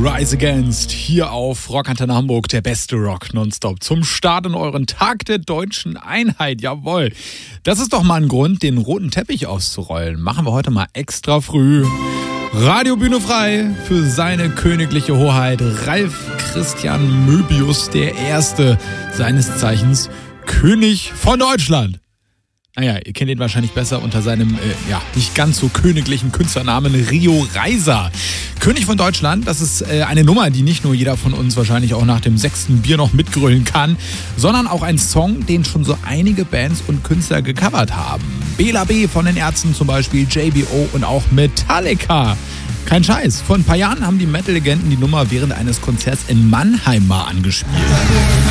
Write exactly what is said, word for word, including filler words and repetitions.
Rise Against hier auf Rockantenne Hamburg, der beste Rock nonstop. Zum Start in euren Tag der deutschen Einheit, jawohl. Das ist doch mal ein Grund, den roten Teppich auszurollen. Machen wir heute mal extra früh. Radiobühne frei für seine königliche Hoheit Ralf Christian Möbius, der Erste, seines Zeichens König von Deutschland. Naja, ihr kennt ihn wahrscheinlich besser unter seinem, äh, ja, nicht ganz so königlichen Künstlernamen Rio Reiser. König von Deutschland, das ist äh, eine Nummer, die nicht nur jeder von uns wahrscheinlich auch nach dem sechsten Bier noch mitgrölen kann, sondern auch ein Song, den schon so einige Bands und Künstler gecovert haben. Bela B. von den Ärzten zum Beispiel, J B O und auch Metallica. Kein Scheiß, vor ein paar Jahren haben die Metal-Legenden die Nummer während eines Konzerts in Mannheim mal angespielt.